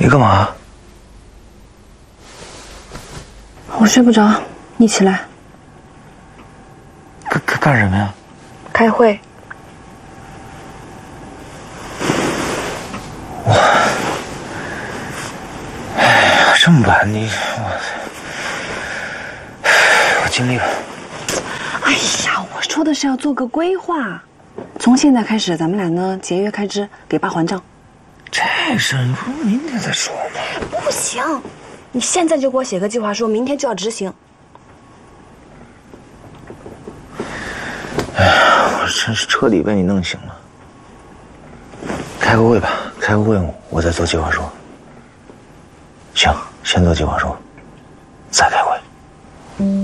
你干嘛？ 我睡不着，你起来。 干什么呀？ 开会。 哎呀，这么晚我尽力了。 哎呀，我说的是要做个规划，从现在开始，咱们俩呢节约开支，给爸还账。 这事你不是明天再说吗？ 不行，你现在就给我写个计划书，明天就要执行。 哎呀，我真是彻底被你弄醒了。开个会吧，开个会我再做计划书。行，先做计划书。